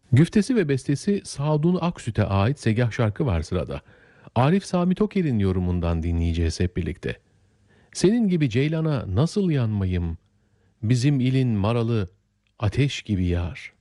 Güftesi ve bestesi Sadun Aksüt'e ait Segah şarkı var sırada. Arif Sami Toker'in yorumundan dinleyeceğiz hep birlikte. Senin gibi ceylana nasıl yanmayım? Bizim ilin maralı ateş gibi yar.